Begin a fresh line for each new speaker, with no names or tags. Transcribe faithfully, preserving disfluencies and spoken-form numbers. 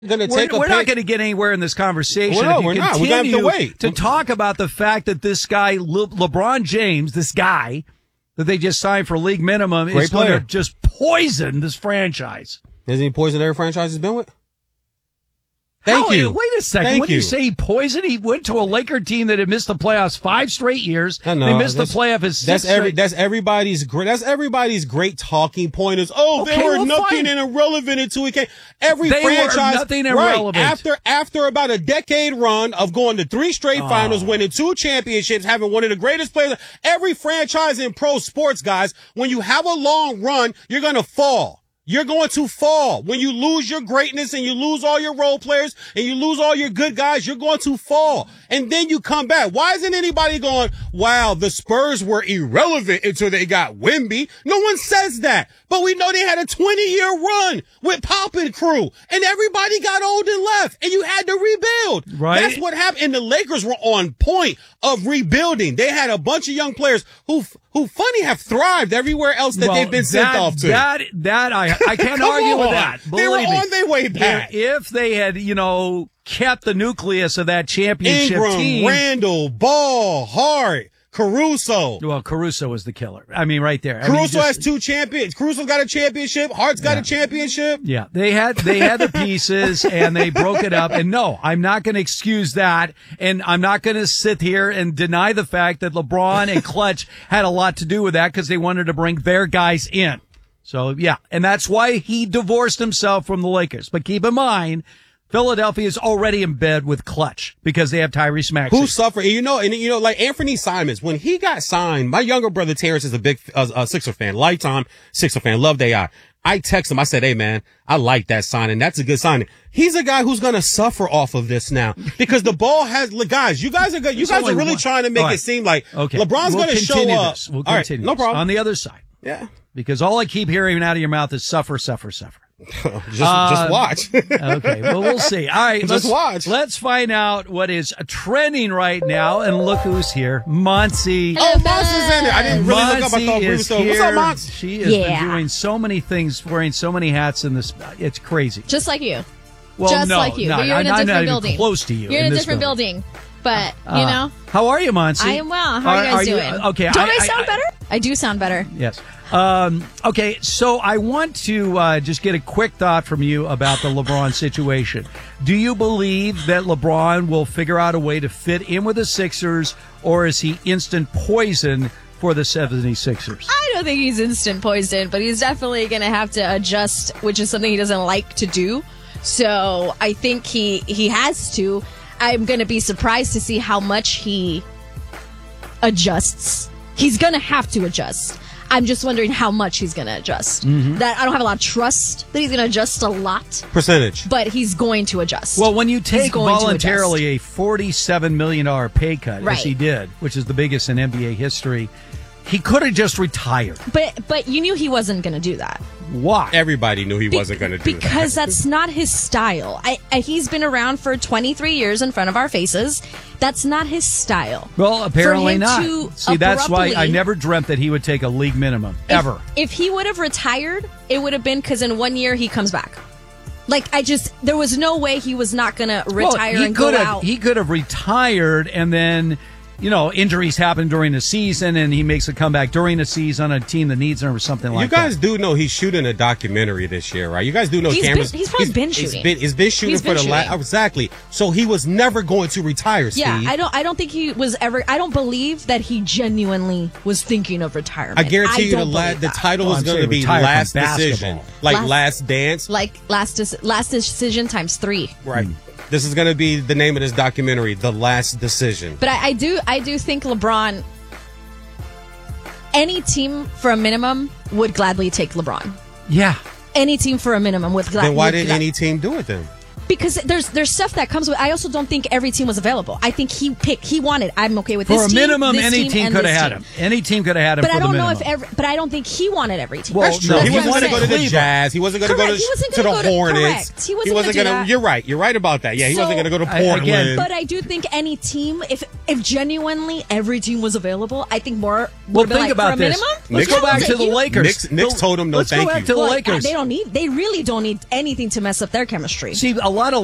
Gonna
we're
take a
we're
pay-
not going to get anywhere in this conversation.
Well, no,
if you
we're not.
continue
We're gonna have to wait.
to talk about the fact that this guy, Le- LeBron James, this guy that they just signed for league minimum,
Great
is going
player.
to just poison this franchise.
Hasn't he poisoned every franchise he's been with? Thank
How-
you.
Wait a second.
Thank
when you.
you.
say he poisoned, he went to a Laker team that had missed the playoffs five straight years.
I know.
They missed the
That's-
playoff his
That's
sixth
every.
straight-
That's everybody's great. That's everybody's great talking point. Is oh,
Okay,
they were
well,
nothing
fine.
and irrelevant until we came. Every
They were
franchise,
nothing and
right,
irrelevant.
after after about a decade run of going to three straight
Oh.
finals, winning two championships, having one of the greatest players. Every franchise in pro sports, guys, when you have a long run, you're gonna fall. You're going to fall. When you lose your greatness and you lose all your role players and you lose all your good guys, you're going to fall. And then you come back. Why isn't anybody going, wow, the Spurs were irrelevant until they got Wemby? No one says that. But we know they had a twenty-year run with Pop and crew. And everybody got old and left. And you had to rebuild.
Right.
That's what happened. And the Lakers were on point of rebuilding. They had a bunch of young players who, who funny, have thrived everywhere else that
Well,
they've been sent
that,
off to.
That, that, I, I can't
Come
argue with
on.
that.
They were
Believe me.
on their way back.
If they had, you know, kept the nucleus of that championship
Ingram,
team.
Randall, Ball, Hart, Caruso.
Well, Caruso was the killer. I mean, right there. I mean,
Caruso
just-
has two champions. Caruso's got a championship. Hart's got
Yeah.
a championship.
Yeah, they had they had the pieces and they broke it up. And no, I'm not going to excuse that, and I'm not going to sit here and deny the fact that LeBron and Clutch had a lot to do with that because they wanted to bring their guys in. So yeah, and that's why he divorced himself from the Lakers. But keep in mind, Philadelphia is already in bed with Clutch because they have Tyrese Maxey.
Who suffered? And you know, and you know, like Anthony Simons, when he got signed, my younger brother Terrence is a big uh, uh, Sixer fan, lifetime Sixer fan, loved A I. I text him. I said, hey, man, I like that signing. That's a good signing. He's a guy who's going to suffer off of this now because the ball has, look, guys, you guys are good. You
It's
guys are
only
really
one.
trying to make
All right.
it seem like
Okay.
LeBron's
We'll
going to show
continue
up.
this. We'll
All right,
continue
no
this.
problem.
On the other side.
Yeah.
Because all I keep hearing out of your mouth is suffer, suffer, suffer.
just,
Uh,
just watch.
Okay, well, we'll see. All right,
Just
let's,
watch.
Let's find out what is trending right now, and look who's here, Monty.
Oh, Mons is in it. I didn't really look up. I
Monty
thought Bruce
is
was. What's
here.
up, Mons?
She has
Yeah.
been doing so many things, wearing so many hats in this. It's crazy.
Just like you.
Well,
Just
no,
like you.
no,
but you're in a
I'm
different
not even
building.
close to you.
You're in,
in
a
this
different building. But, you
Uh,
know,
How are you, Monty?
I am well. How are, you guys doing?
okay.
Don't I, sound better? I do sound better.
Yes. Um, okay, so I want to uh, just get a quick thought from you about the LeBron situation. Do you believe that LeBron will figure out a way to fit in with the Sixers, or is he instant poison for the seventy-sixers?
I don't think he's instant poison, but he's definitely going to have to adjust, which is something he doesn't like to do. So I think he, he has to. I'm going to be surprised to see how much he adjusts. He's going to have to adjust. I'm just wondering how much he's going to adjust.
Mm-hmm.
That I don't have a lot of trust that he's going to adjust a lot,
Percentage.
but he's going to adjust.
Well, when you
He's
take
going to
voluntarily a forty-seven million dollars pay cut,
Right.
as he did, which is the biggest in N B A history, he could have just retired.
But but you knew he wasn't going to do that.
Why?
Everybody knew he
Be-
wasn't going to do
because
that.
that's not his style. I, I he's been around for twenty-three years in front of our faces. That's not his style.
Well, apparently
For him
not.
to
See, that's why I
abruptly-
never dreamt that he would take a league minimum, ever.
If, if he would have retired, it would have been because in one year he comes back. Like I just, there was no way he was not going to retire
well, he
and go
could have,
out.
He could have retired and then, you know, injuries happen during the season and he makes a comeback during the season on a team that needs him or something like
You guys
that.
do know he's shooting a documentary this year, right? You guys do know
He's
cameras.
been- he's probably been
he's
shooting.
been, he's been shooting
He's
for
been
the last
shooting.
exactly. So he was never going to retire. Steve.
Yeah, I don't. I don't think he was ever. I don't believe that he genuinely was thinking of retirement.
I guarantee you the
don't
la-
believe
the
that.
title
Well,
is
I'm
going to
saying
be
retire from
Last
basketball.
Decision, like
Last-
Last Dance,
like last Dec- last decision times three.
right? This is going to be the name of this documentary, The Last Decision.
But I, I do. I do think LeBron. Any team for a minimum would gladly take LeBron.
Yeah.
Any team for a minimum would gladly.
Then why didn't any team do it then?
Because there's there's stuff that comes with. I also don't think every team was available. I think he picked. He wanted. I'm okay with
For
this
a
team,
minimum,
this
any
team,
team
and
could
this
have had
team.
him. Any team could have had him
But
for
I
the
don't know
minimum.
if every. But I don't think he wanted every team.
Well,
That's true.
no,
he
he
wasn't
wanted
going to go to the
Cleveland.
Jazz. He wasn't going to
Correct.
go to,
He wasn't
to
gonna
the
go to-
Hornets.
correct. He wasn't gonna do
gonna-
that.
You're right. You're right about that. Yeah, he
So-
wasn't going to go to
I-
Portland.
again-
But I do think any team, if if genuinely every team was available, I think more.
Well,
would be
think
like,
about
for a
this.
minimum.
Let's
Knicks-
go back
I'll
to the
take you.
Lakers.
Knicks- Knicks told him no
Let's
thank
go back
you.
to the
Well,
Lakers.
They don't need. They really don't need anything to mess up their chemistry.
See, a lot lot of